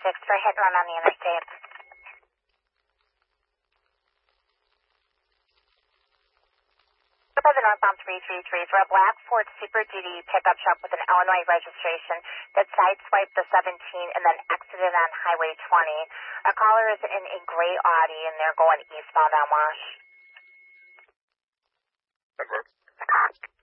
for hit and run on the interstate. By the northbound 333 for a black Ford Super Duty pickup truck with an Illinois registration that sideswiped the 17 and then exited on Highway 20. A caller is in a gray Audi and they're going eastbound on Wash.